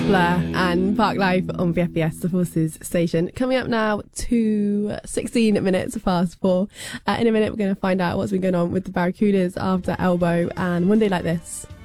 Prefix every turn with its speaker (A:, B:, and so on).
A: Blur and Park Life on VFBS, the Forces station. Coming up now to 16 minutes past 4. In a minute, we're going to find out what's been going on with the Barracudas after Elbow and One Day Like This.